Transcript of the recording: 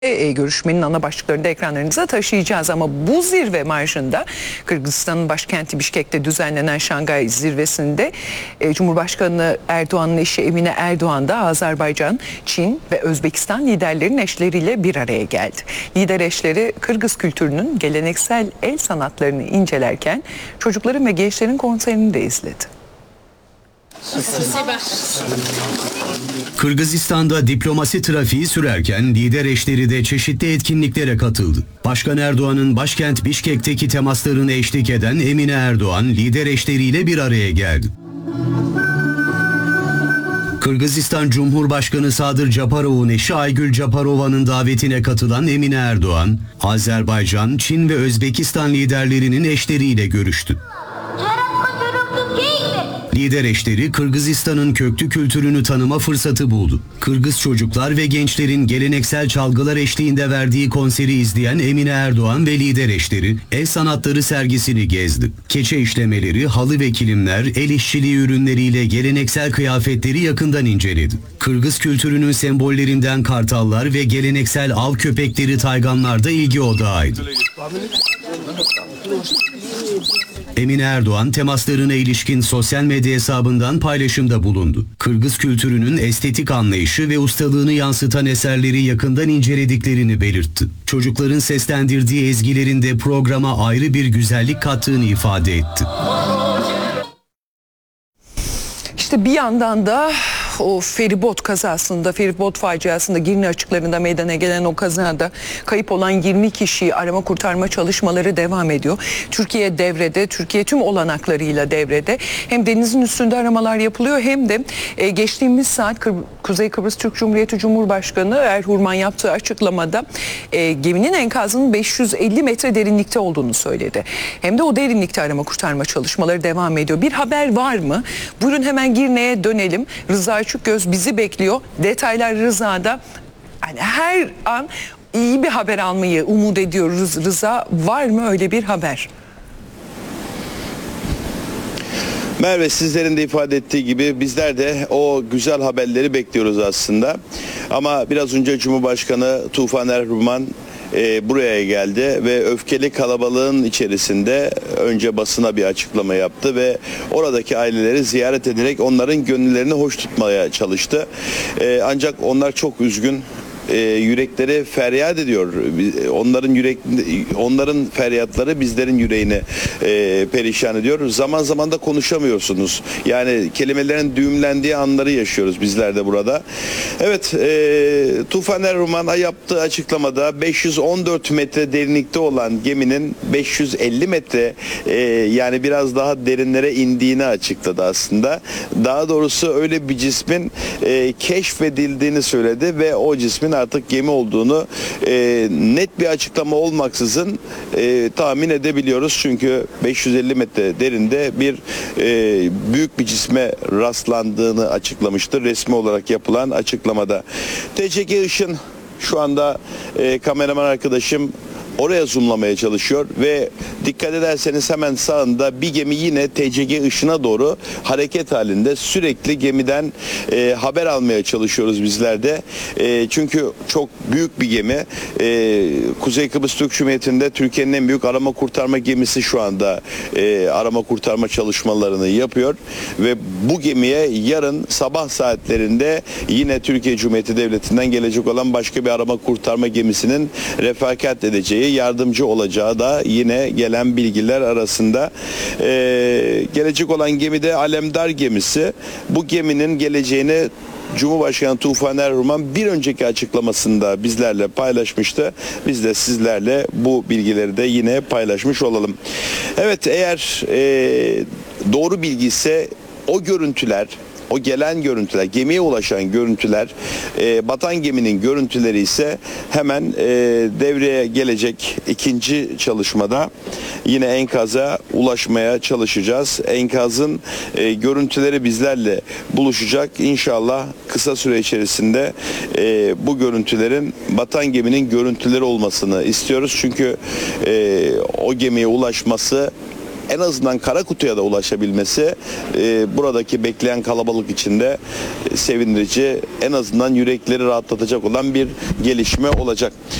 Görüşmenin ana başlıklarını da ekranlarınıza taşıyacağız ama bu zirve marşında Kırgızistan'ın başkenti Bişkek'te düzenlenen Şangay zirvesinde Cumhurbaşkanı Erdoğan'ın eşi Emine Erdoğan da Azerbaycan, Çin ve Özbekistan liderlerinin eşleriyle bir araya geldi. Lider eşleri Kırgız kültürünün geleneksel el sanatlarını incelerken çocukların ve gençlerin konserini de izledi. Kırgızistan'da diplomasi trafiği sürerken lider eşleri de çeşitli etkinliklere katıldı. Başkan Erdoğan'ın başkent Bişkek'teki temaslarını eşlik eden Emine Erdoğan lider eşleriyle bir araya geldi. Kırgızistan Cumhurbaşkanı Sadır Japarov'un eşi Aygül Japarova'nın davetine katılan Emine Erdoğan, Azerbaycan, Çin ve Özbekistan liderlerinin eşleriyle görüştü. Lider eşleri Kırgızistan'ın köklü kültürünü tanıma fırsatı buldu. Kırgız çocuklar ve gençlerin geleneksel çalgılar eşliğinde verdiği konseri izleyen Emine Erdoğan ve lider eşleri el sanatları sergisini gezdi. Keçe işlemeleri, halı ve kilimler, el işçiliği ürünleriyle geleneksel kıyafetleri yakından inceledi. Kırgız kültürünün sembollerinden kartallar ve geleneksel av köpekleri tayganlar da ilgi odağıydı. Emine Erdoğan temaslarına ilişkin sosyal medya hesabından paylaşımda bulundu. Kırgız kültürünün estetik anlayışı ve ustalığını yansıtan eserleri yakından incelediklerini belirtti. Çocukların seslendirdiği ezgilerin de programa ayrı bir güzellik kattığını ifade etti. İşte bir yandan da o feribot kazasında, feribot faciasında Girne açıklarında meydana gelen o kazada kayıp olan 20 kişiyi arama kurtarma çalışmaları devam ediyor. Türkiye devrede, Türkiye tüm olanaklarıyla devrede. Hem denizin üstünde aramalar yapılıyor hem de geçtiğimiz saat Kuzey Kıbrıs Türk Cumhuriyeti Cumhurbaşkanı Erhurman yaptığı açıklamada geminin enkazının 550 metre derinlikte olduğunu söyledi. Hem de o derinlikte arama kurtarma çalışmaları devam ediyor. Bir haber var mı? Buyurun hemen Girne'ye dönelim. Rıza Göz bizi bekliyor. Detaylar Rıza'da. Yani her an iyi bir haber almayı umut ediyoruz. Rıza, var mı öyle bir haber? Merve, sizlerin de ifade ettiği gibi bizler de o güzel haberleri bekliyoruz aslında. Ama biraz önce Cumhurbaşkanı Tufan Erhurman buraya geldi ve öfkeli kalabalığın içerisinde önce basına bir açıklama yaptı ve oradaki aileleri ziyaret ederek onların gönüllerini hoş tutmaya çalıştı. Ancak onlar çok üzgün. Yürekleri feryat ediyor. Onların feryatları bizlerin yüreğini perişan ediyor. Zaman zaman da konuşamıyorsunuz. Yani kelimelerin düğümlendiği anları yaşıyoruz bizler de burada. Evet, Tufan Erhurman yaptığı açıklamada 514 metre derinlikte olan geminin 550 metre yani biraz daha derinlere indiğini açıkladı aslında. Daha doğrusu öyle bir cismin keşfedildiğini söyledi ve o cismin artık gemi olduğunu net bir açıklama olmaksızın tahmin edebiliyoruz. Çünkü 550 metre derinde bir büyük bir cisme rastlandığını açıklamıştır. Resmi olarak yapılan açıklamada. TCG Işın şu anda kameraman arkadaşım oraya zoomlamaya çalışıyor ve dikkat ederseniz hemen sağında bir gemi yine TCG Işın'a doğru hareket halinde. Sürekli gemiden haber almaya çalışıyoruz bizler de. Çünkü çok büyük bir gemi. Kuzey Kıbrıs Türk Cumhuriyeti'nde Türkiye'nin en büyük arama kurtarma gemisi şu anda arama kurtarma çalışmalarını yapıyor ve bu gemiye yarın sabah saatlerinde yine Türkiye Cumhuriyeti Devleti'nden gelecek olan başka bir arama kurtarma gemisinin refakat edeceği, yardımcı olacağı da yine gelen bilgiler arasında. Gelecek olan gemi de Alemdar gemisi. Bu geminin geleceğini Cumhurbaşkanı Tufan Erhurman bir önceki açıklamasında bizlerle paylaşmıştı. Biz de sizlerle bu bilgileri de yine paylaşmış olalım. Evet, eğer doğru bilgi ise o görüntüler, o gelen görüntüler, gemiye ulaşan görüntüler, batan geminin görüntüleri ise hemen devreye gelecek ikinci çalışmada yine enkaza ulaşmaya çalışacağız. Enkazın görüntüleri bizlerle buluşacak. İnşallah kısa süre içerisinde bu görüntülerin batan geminin görüntüleri olmasını istiyoruz. Çünkü o gemiye ulaşması en azından kara kutuya da ulaşabilmesi buradaki bekleyen kalabalık içinde sevindirici, en azından yürekleri rahatlatacak olan bir gelişme olacak.